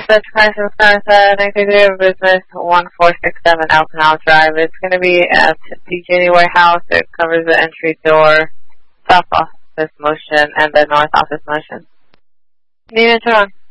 The Chrysler Plaza, next degree of business, 1467 Alpinal Drive. It's going to be at the Gateway Warehouse. It covers the entry door, south office motion, and the north office motion. Need to turn on.